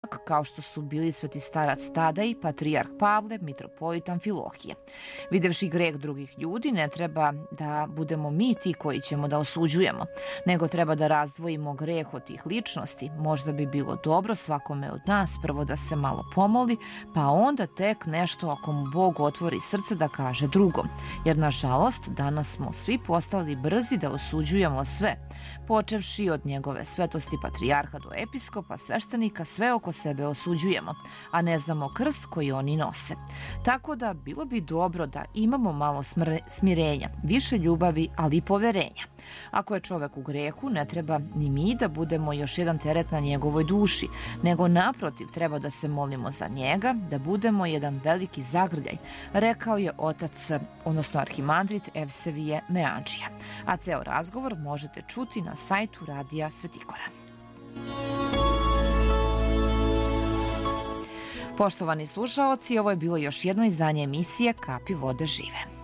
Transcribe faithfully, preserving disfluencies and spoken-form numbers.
ipak kao što su bili sveti starac Tadej, patrijarh Pavle, mitropolit Amfilohije. Videvši greh drugih ljudi, ne treba da budemo mi ti koji ćemo da osuđujemo, nego treba da razdvojimo greh od tih ličnosti. Možda bi bilo dobro svakome od nas prvo da se malo pomoli, pa onda tek nešto ako mu Bog otvori srce da kaže drugom. Jer nažalost danas smo svi postali brzi da osuđujemo sve, počevši od njegove svetosti patrijarha do episkopa, sveštenika, sve oko sebe osuđujemo, a ne znamo krst koji oni nose. Tako da bilo bi dobro da imamo malo smirenja, više ljubavi, ali i poverenja. Ako je čovek u grehu, ne treba ni mi da budemo još jedan teret na njegovoj duši, nego naprotiv treba da se molimo za njega, da budemo jedan veliki zagrljaj, rekao je otac, odnosno arhimandrit Evsevije Meandžija. A ceo razgovor možete čuti na sajtu Radija Svetikora. Poštovani slušaoci, ovo je bilo još jedno izdanje emisije Kapi vode žive.